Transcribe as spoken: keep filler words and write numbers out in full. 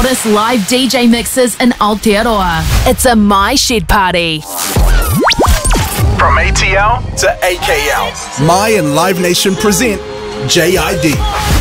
hottest live D J mixes in Aotearoa. It's a My Shed Party. From A T L to A K L, My and Live Nation present J I D.